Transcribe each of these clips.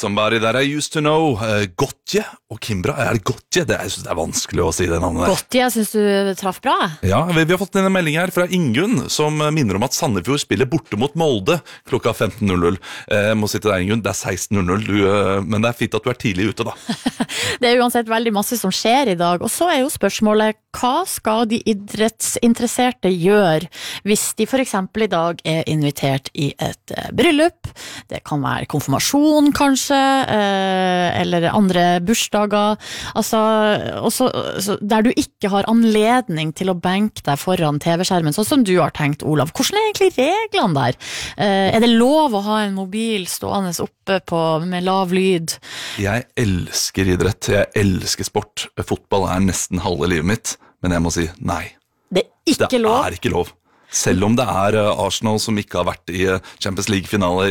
somebody that I used to know. Gotje og Kimbra. Er det Gotje? Jeg synes det er vanskelig å si det navnet der. Gotje, jeg synes du traff bra. Ja, vi har fått en melding her fra Ingunn, som minner om at Sandefjord spiller borte mot Molde klokka 15.00. Må sitte der, Ingunn. Det er 16.00, men det er fint at du er tidlig ute, da. Det er uansett veldig masse som skjer i dag, og så er jo spørsmålet, hva skal de idrettsinteresserte gjøre hvis de for eksempel i dag er invitert i et bryllup? Det kan være konfirmasjon kanskje, eller andre bursdager, altså, også, der du ikke har anledning til å benke deg foran TV-skjermen, sånn som du har tenkt, Olav. Hvordan er egentlig reglene der? Er det lov å ha en mobil stående oppe med lav lyd? Jeg elsker idrett, jeg elsker sport. Fotball er nesten halve livet mitt, men jeg må si nei. Det er ikke lov? Det er ikke lov. Selv om det er Arsenal som ikke har vært i Champions League-finale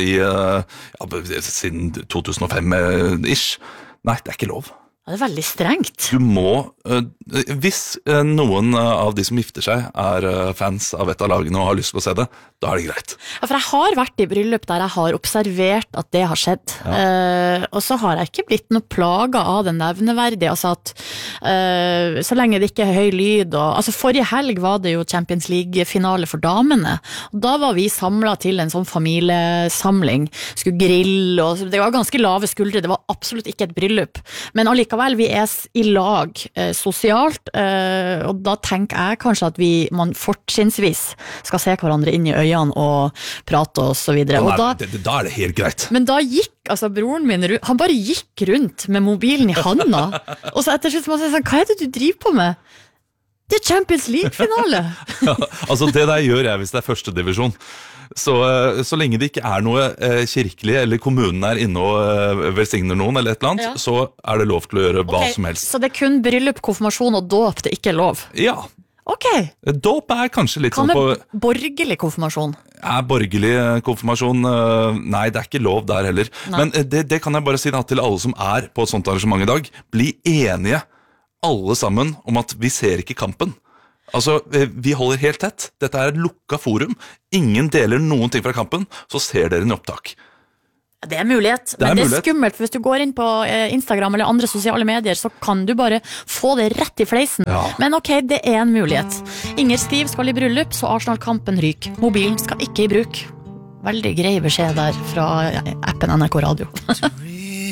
siden 2005-ish. Nei, det er ikke lov. Det er veldig strengt. Du må, hvis noen av de som gifter seg er fans av et av lagene og har lyst til å se det, da er det greit. Ja, for jeg har vært i bryllup der jeg har observert at det har skjedd. Ja. Og så har jeg ikke blitt noe plaga av det nevneverdige, altså at så lenge det ikke er høy lyd, altså forrige helg var det jo Champions League-finale for damene, og da var vi samlet til en sånn familiesamling, skulle grille, og det var ganske lave skuldre, det var absolutt ikke et bryllup, men allikevel, vi er i lag sosialt, og da tenker jeg kanskje at man fortrinnsvis skal se hverandre inn i øynene og prate og så videre. Da er det helt greit. Men da gikk broren min, han bare gikk rundt med mobilen i handa, og så etter slutt må jeg si sånn, hva er det du driver på med? Det er Champions League-finale. Ja, altså det der gjør jeg hvis det er første divisjon. Så lenge det ikke er noe kirkelig, eller kommunen er inne og velsigner noen, eller et eller annet, så er det lov til å gjøre hva som helst. Så det er kun bryllup, konfirmasjon og dåp det ikke er lov? Ja. Ok. Dåp er kanskje litt sånn på... Hva med borgerlig konfirmasjon? Borgerlig konfirmasjon, nei, det er ikke lov der heller. Nei. Men det kan jeg bare si da, til alle som er på et sånt arrangement i dag. Bli enige, alle sammen, om at vi ser ikke kampen. Altså, vi holder helt tett. Dette er et lukket forum. Ingen deler noen ting fra kampen, så ser dere en opptak. Det er mulighet, men det er skummelt, for hvis du går inn på Instagram eller andre sosiale medier, så kan du bare få det rett i fleisen. Ja. Men ok, det er en mulighet. Inger Stiv skal i bryllup, så Arsenal-kampen ryker. Mobilen skal ikke i bruk. Veldig grei beskjed der fra appen NRK Radio.